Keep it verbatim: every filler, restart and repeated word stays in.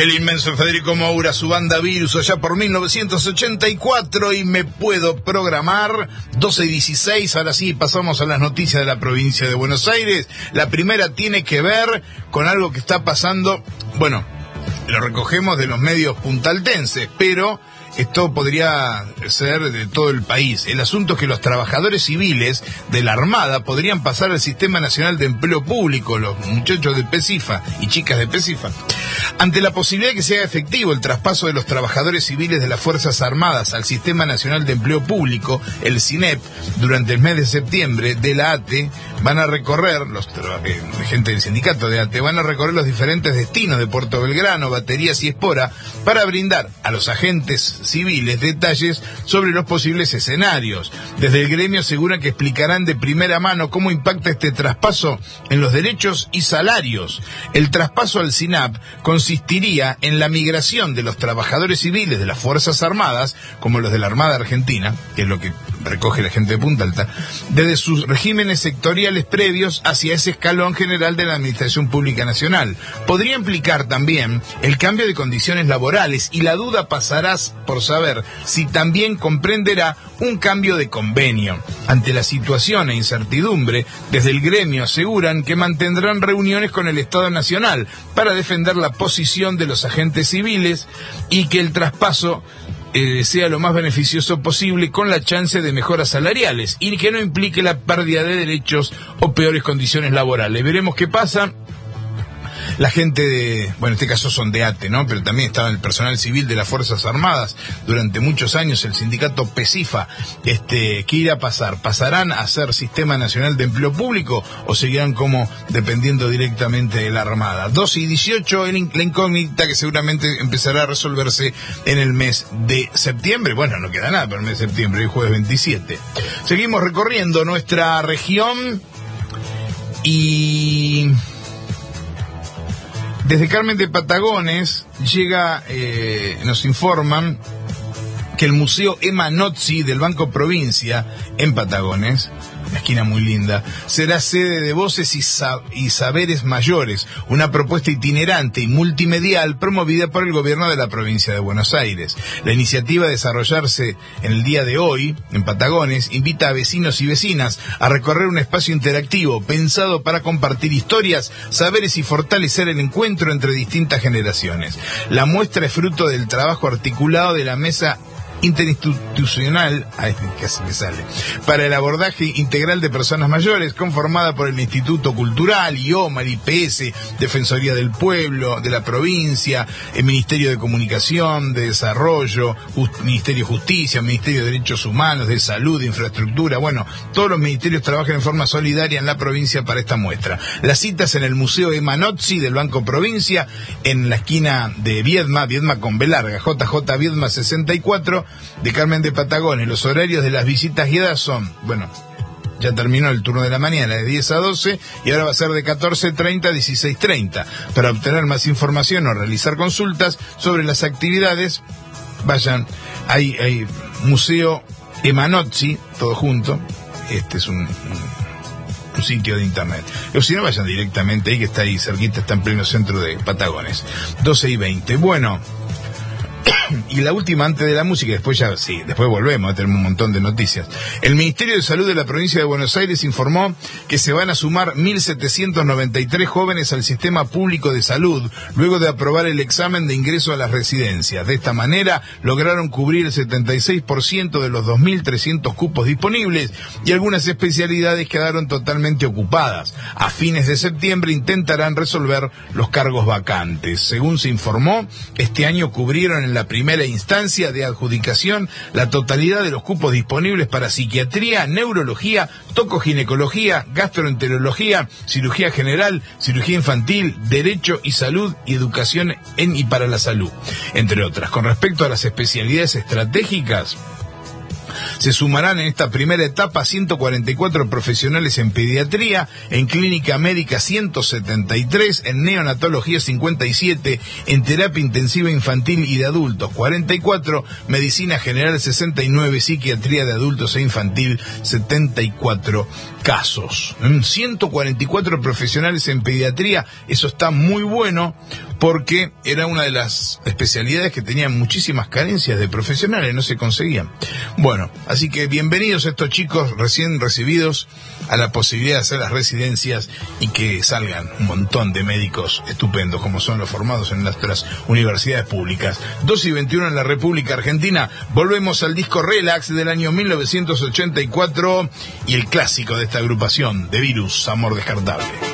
El inmenso Federico Moura, su banda Virus, allá por mil novecientos ochenta y cuatro, y me puedo programar. Doce y dieciséis, ahora sí, pasamos a las noticias de la provincia de Buenos Aires. La primera tiene que ver con algo que está pasando, bueno, lo recogemos de los medios puntaltenses, pero esto podría ser de todo el país. El asunto es que los trabajadores civiles de la Armada podrían pasar al Sistema Nacional de Empleo Público, los muchachos de PESIFA y chicas de PESIFA. Ante la posibilidad de que sea efectivo el traspaso de los trabajadores civiles de las Fuerzas Armadas al Sistema Nacional de Empleo Público, el SINEP, durante el mes de septiembre, de la A T E, van a recorrer, los eh, gente del sindicato de A T E, van a recorrer los diferentes destinos de Puerto Belgrano, Baterías y Espora, para brindar a los agentes civiles detalles sobre los posibles escenarios. Desde el gremio aseguran que explicarán de primera mano cómo impacta este traspaso en los derechos y salarios. El traspaso al SINAP consistiría en la migración de los trabajadores civiles de las Fuerzas Armadas, como los de la Armada Argentina, que es lo que recoge la gente de Punta Alta, desde sus regímenes sectoriales previos hacia ese escalón general de la Administración Pública Nacional. Podría implicar también el cambio de condiciones laborales, y la duda pasará por saber si también comprenderá un cambio de convenio. Ante la situación e incertidumbre, desde el gremio aseguran que mantendrán reuniones con el Estado Nacional para defender la posición de los agentes civiles y que el traspaso Eh, sea lo más beneficioso posible, con la chance de mejoras salariales y que no implique la pérdida de derechos o peores condiciones laborales. Veremos qué pasa. La gente de, bueno, en este caso son de A T E, ¿no? Pero también estaba el personal civil de las Fuerzas Armadas durante muchos años, el sindicato PESIFA. Este, ¿qué irá a pasar? ¿Pasarán a ser Sistema Nacional de Empleo Público o seguirán como dependiendo directamente de la Armada? doce y dieciocho, la incógnita que seguramente empezará a resolverse en el mes de septiembre. Bueno, no queda nada para el mes de septiembre, hoy jueves veintisiete. Seguimos recorriendo nuestra región y desde Carmen de Patagones llega, eh, nos informan que el Museo Emma Nozzi del Banco Provincia en Patagones, una esquina muy linda, será sede de Voces y, Sa- y Saberes Mayores, una propuesta itinerante y multimedial promovida por el gobierno de la provincia de Buenos Aires. La iniciativa, a desarrollarse en el día de hoy en Patagones, invita a vecinos y vecinas a recorrer un espacio interactivo pensado para compartir historias, saberes y fortalecer el encuentro entre distintas generaciones. La muestra es fruto del trabajo articulado de la Mesa Interinstitucional, ay, casi me sale, para el abordaje integral de personas mayores, conformada por el Instituto Cultural, IOMA, el I P S, Defensoría del Pueblo, de la provincia, el Ministerio de Comunicación, de Desarrollo, Just, Ministerio de Justicia, Ministerio de Derechos Humanos, de Salud, de Infraestructura. Bueno, todos los ministerios trabajan en forma solidaria en la provincia para esta muestra. Las citas en el Museo Emma Nozzi del Banco Provincia, en la esquina de Viedma, Viedma con B larga, J J Viedma sesenta y cuatro, de Carmen de Patagones. Los horarios de las visitas guiadas son, bueno, ya terminó el turno de la mañana de diez a doce y ahora va a ser de catorce treinta a dieciséis treinta. Para obtener más información o realizar consultas sobre las actividades, vayan, hay, hay Museo Emma Nozzi, todo junto, este es un, un, un sitio de internet. O si no, vayan directamente ahí, que está ahí cerquita, está en pleno centro de Patagones. doce y veinte. Bueno, y la última antes de la música, después ya, sí, después volvemos, tenemos un montón de noticias. El Ministerio de Salud de la provincia de Buenos Aires informó que se van a sumar mil setecientos noventa y tres jóvenes al sistema público de salud, luego de aprobar el examen de ingreso a las residencias. De esta manera, lograron cubrir el setenta y seis por ciento de los dos mil trescientos cupos disponibles y algunas especialidades quedaron totalmente ocupadas. A fines de septiembre intentarán resolver los cargos vacantes. Según se informó, este año cubrieron en la primera instancia de adjudicación la totalidad de los cupos disponibles para psiquiatría, neurología, tocoginecología, gastroenterología, cirugía general, cirugía infantil, derecho y salud y educación en y para la salud, entre otras. Con respecto a las especialidades estratégicas, Se sumarán en esta primera etapa ciento cuarenta y cuatro profesionales en pediatría, en clínica médica ciento setenta y tres, en neonatología cincuenta y siete, en terapia intensiva infantil y de adultos cuarenta y cuatro, medicina general sesenta y nueve, psiquiatría de adultos e infantil setenta y cuatro casos. ciento cuarenta y cuatro profesionales en pediatría, eso está muy bueno porque era una de las especialidades que tenían muchísimas carencias de profesionales, no se conseguían. Bueno, así que bienvenidos estos chicos recién recibidos a la posibilidad de hacer las residencias y que salgan un montón de médicos estupendos como son los formados en nuestras universidades públicas. dos y veintiuno en la República Argentina. Volvemos al disco Relax del año mil novecientos ochenta y cuatro y el clásico de esta agrupación, The Virus, Amor Descartable.